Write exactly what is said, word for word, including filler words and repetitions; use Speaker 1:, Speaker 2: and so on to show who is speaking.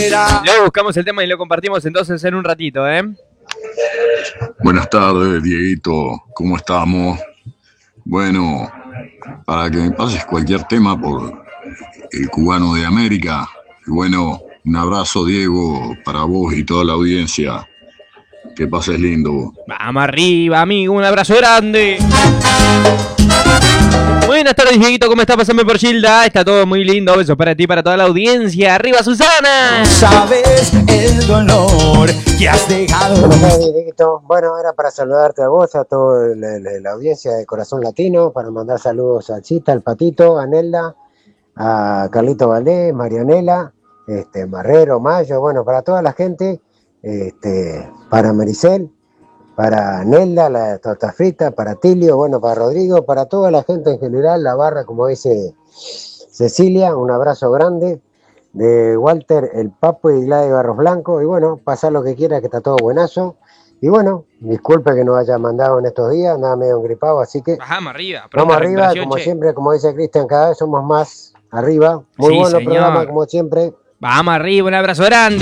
Speaker 1: manera.
Speaker 2: Luego buscamos el tema y lo compartimos entonces en un ratito, ¿eh?
Speaker 3: Buenas tardes, Dieguito. ¿Cómo estamos? Bueno, para que me pases cualquier tema por el cubano de América. Y bueno, un abrazo, Diego, para vos y toda la audiencia. Que pases lindo.
Speaker 2: Vamos arriba, amigo. Un abrazo grande. Buenas tardes, Dieguito. ¿Cómo está? Pasando por Gilda. Está todo muy lindo. Besos para ti, para toda la audiencia. ¡Arriba, Susana!
Speaker 1: Sabes el dolor que has dejado.
Speaker 4: Buenas tardes, Dieguito. Bueno, era para saludarte a vos, a toda la, la, la audiencia de Corazón Latino, para mandar saludos a Chita, al Patito, a Nelda, a Carlito Valdés, Marianela, este, Marrero, Mayo, bueno, para toda la gente, este, para Maricel, para Nelda, la torta frita, para Tilio, bueno, para Rodrigo, para toda la gente en general, la barra, como dice Cecilia, un abrazo grande, de Walter, el Papo y Gladys Barros Blanco, y bueno, pasar lo que quiera, que está todo buenazo, y bueno, disculpe que no haya mandado en estos días, nada medio engripado, así que
Speaker 2: Bajamos arriba.
Speaker 4: vamos arriba, como che. siempre, como dice Cristian, cada vez somos más arriba, muy
Speaker 2: sí,
Speaker 4: bueno
Speaker 2: señor.
Speaker 4: programa, como siempre.
Speaker 2: Vamos arriba, un abrazo grande.